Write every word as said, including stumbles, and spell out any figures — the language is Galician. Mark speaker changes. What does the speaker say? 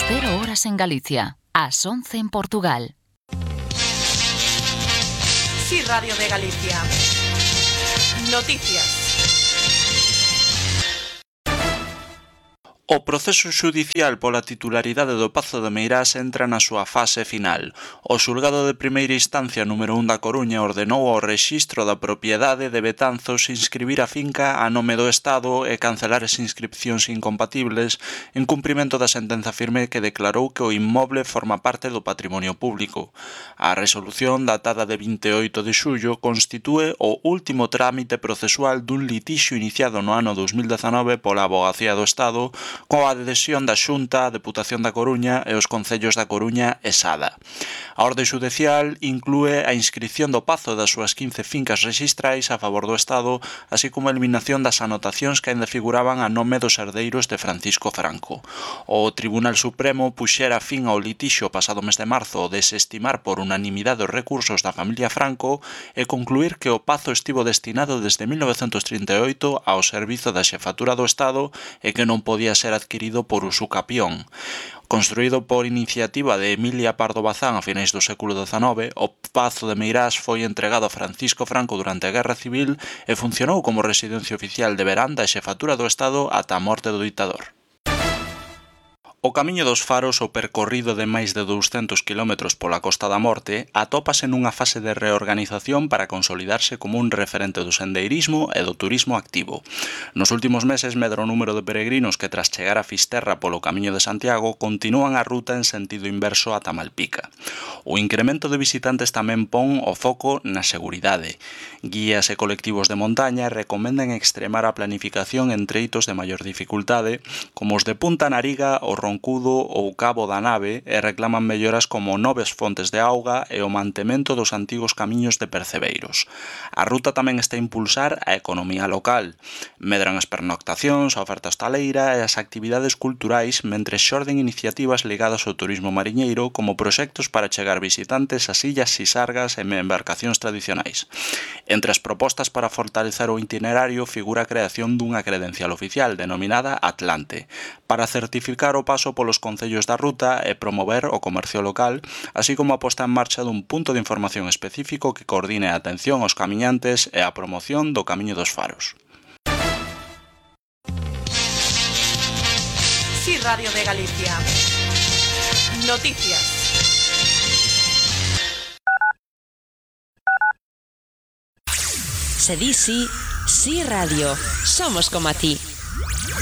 Speaker 1: cero horas en Galicia, ás once en Portugal.
Speaker 2: Sí, Radio de Galicia. Noticias.
Speaker 3: O proceso xudicial pola titularidade do Pazo de Meirás entra na súa fase final. O xulgado de primeira instancia número un da Coruña ordenou ao rexistro da propiedade de Betanzos inscribir a finca a nome do Estado e cancelar as inscripcións incompatibles en cumprimento da sentenza firme que declarou que o inmoble forma parte do patrimonio público. A resolución datada de vinte e oito de xullo constitúe o último trámite procesual dun litixio iniciado no ano dous mil dezanove pola Avogacía do Estado coa adhesión da Xunta, a Deputación da Coruña e os concellos da Coruña e Sada. A orde xudicial inclúe a inscrición do Pazo das súas quince fincas rexistrais a favor do Estado, así como a eliminación das anotacións que ainda figuraban a nome dos herdeiros de Francisco Franco. O Tribunal Supremo puxera fin ao litixio pasado mes de marzo ao desestimar por unanimidade os recursos da familia Franco e concluir que o Pazo estivo destinado desde mil novecentos trinta e oito ao servizo da Xefatura do Estado e que non podía ser adquirido por usucapión. Construído por iniciativa de Emilia Pardo Bazán a finais do século dezanove, o Pazo de Meirás foi entregado a Francisco Franco durante a Guerra Civil e funcionou como residencia oficial de verán da Xefatura do Estado ata a morte do ditador. O Camiño dos Faros, o percorrido de máis de douscentos kilómetros pola Costa da Morte, atópase nunha fase de reorganización para consolidarse como un referente do sendeirismo e do turismo activo. Nos últimos meses medra o número de peregrinos que tras chegar a Fisterra polo Camiño de Santiago continúan a ruta en sentido inverso ata Malpica. O incremento de visitantes tamén pon o foco na seguridade. Guías e colectivos de montaña recomendan extremar a planificación en treitos de maior dificultade, como os de Punta Nariga, o Roncudo ou Cabo da Nave, e reclaman melloras como novas fontes de auga e o mantemento dos antigos camiños de percebeiros. A ruta tamén está a impulsar a economía local. Medran as pernoctacións, a oferta hostaleira e as actividades culturais, mentres xorden iniciativas ligadas ao turismo mariñeiro como proxectos para chegar visitantes ás illas Sisargas e embarcacións tradicionais. Entre as propostas para fortalecer o itinerario figura a creación dunha credencial oficial denominada Atlante, para certificar o paso polos concellos da ruta e promover o comercio local, así como a posta en marcha dun punto de información específico que coordine a atención aos camiñantes e a promoción do Camiño dos Faros.
Speaker 2: Sí, Radio de Galicia. Noticias.
Speaker 4: Se di sí, sí radio. Somos como a ti.